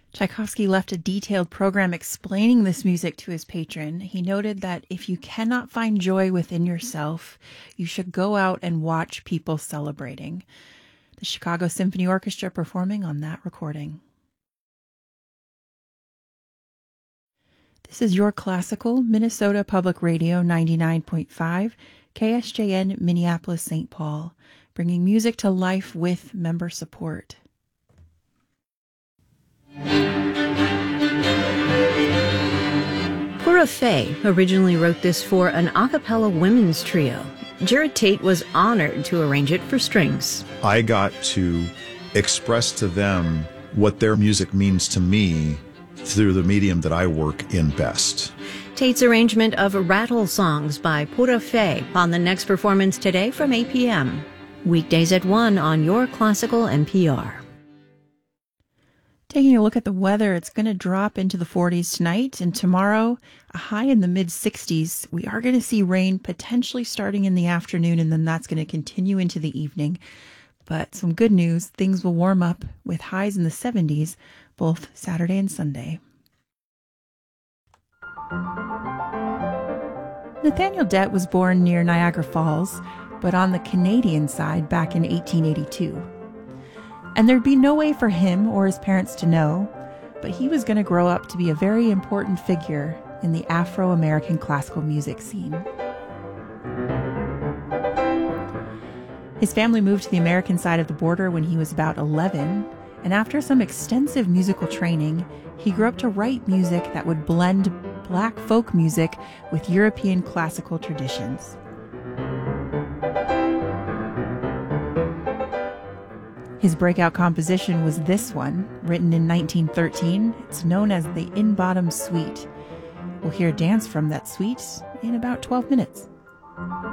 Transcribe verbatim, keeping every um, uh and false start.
Tchaikovsky left a detailed program explaining this music to his patron. He noted that if you cannot find joy within yourself, you should go out and watch people celebrating. The Chicago Symphony Orchestra performing on that recording. This is Your Classical, Minnesota Public Radio ninety-nine point five, K S J N, Minneapolis, Saint Paul, bringing music to life with member support. Pura Fé originally wrote this for an a cappella women's trio. Jared Tate was honored to arrange it for strings. I got to express to them what their music means to me through the medium that I work in best. Tate's arrangement of Rattle Songs by Pura Fé on the next performance today from eight p.m. Weekdays at one on Your Classical N P R. Taking a look at the weather, it's going to drop into the forties tonight, and tomorrow a high in the mid sixties. We are going to see rain potentially starting in the afternoon, and then that's going to continue into the evening. But some good news, things will warm up with highs in the seventies both Saturday and Sunday. Nathaniel Dett was born near Niagara Falls, but on the Canadian side back in eighteen eighty-two. And there'd be no way for him or his parents to know, but he was going to grow up to be a very important figure in the Afro-American classical music scene. His family moved to the American side of the border when he was about eleven, and after some extensive musical training, he grew up to write music that would blend black folk music with European classical traditions. His breakout composition was this one, written in nineteen thirteen. It's known as the In Bottom Suite. We'll hear a dance from that suite in about twelve minutes.